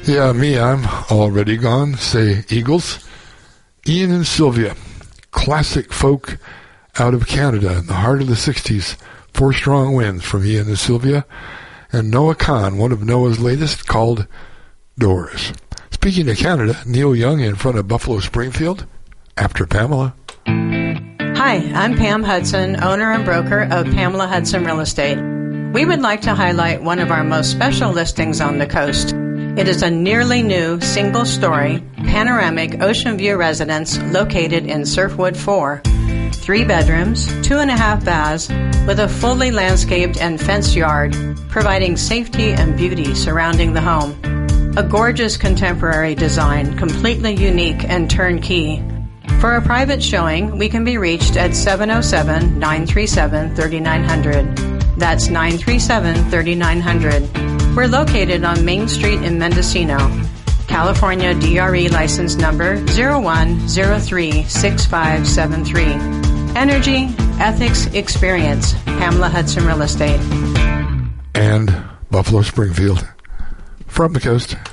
Yeah, me, I'm already gone, say Eagles. Ian and Sylvia, classic folk out of Canada in the heart of the 60s. 4 strong winds from Ian and Sylvia. And Noah Kahn, one of Noah's latest, called Doors. Speaking of Canada, Neil Young in front of Buffalo Springfield, after Pamela. Hi, I'm Pam Hudson, owner and broker of Pamela Hudson Real Estate. We would like to highlight one of our most special listings on the coast. It is a nearly new, single-story, panoramic ocean view residence located in Surfwood 4. 3 bedrooms, 2.5 baths, with a fully landscaped and fenced yard, providing safety and beauty surrounding the home. A gorgeous contemporary design, completely unique and turnkey. For a private showing, we can be reached at 707-937-3900. That's 937-3900. We're located on Main Street in Mendocino. California DRE license number 01036573. Energy, ethics, experience. Pamela Hudson Real Estate. And Buffalo Springfield. From the coast.